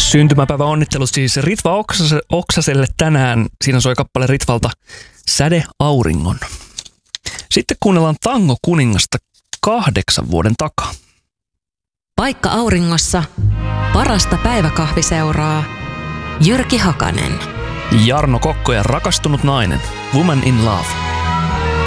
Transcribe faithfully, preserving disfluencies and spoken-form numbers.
Syntymäpäivä onnittelut siis Ritva Oksaselle tänään. Siinä soi kappale Ritvalta Säde auringon. Sitten kuunnellaan Tango kuningasta kahdeksan vuoden takaa. Paikka auringossa. Parasta päiväkahviseuraa. Jyrki Hakanen. Jarno Kokko ja Rakastunut nainen. Woman in Love.